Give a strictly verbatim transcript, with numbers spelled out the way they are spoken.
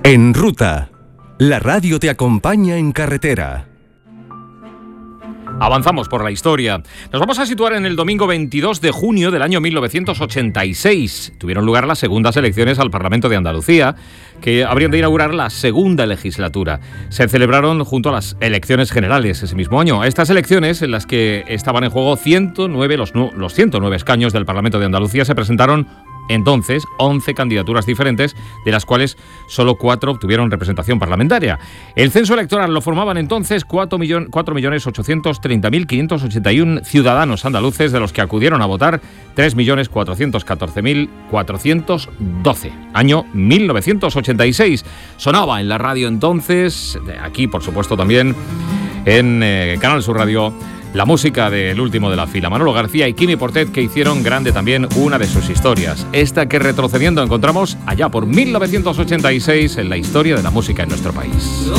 En Ruta, la radio te acompaña en carretera. Avanzamos por la historia. Nos vamos a situar en el domingo veintidós de junio del año mil novecientos ochenta y seis. Tuvieron lugar las segundas elecciones al Parlamento de Andalucía, que habrían de inaugurar la segunda legislatura. Se celebraron junto a las elecciones generales ese mismo año. Estas elecciones, en las que estaban en juego ciento nueve, los, los ciento nueve escaños del Parlamento de Andalucía, se presentaron entonces once candidaturas diferentes, de las cuales solo cuatro obtuvieron representación parlamentaria. El censo electoral lo formaban entonces cuatro millones ochocientos treinta mil quinientos ochenta y uno ciudadanos andaluces, de los que acudieron a votar tres millones cuatrocientos catorce mil cuatrocientos doce. Año mil novecientos ochenta y seis. Sonaba en la radio entonces, aquí por supuesto también en eh, Canal Sur Radio, la música del último de la fila, Manolo García y Quimi Portet, que hicieron grande también una de sus historias. Esta que, retrocediendo, encontramos allá por mil novecientos ochenta y seis en la historia de la música en nuestro país.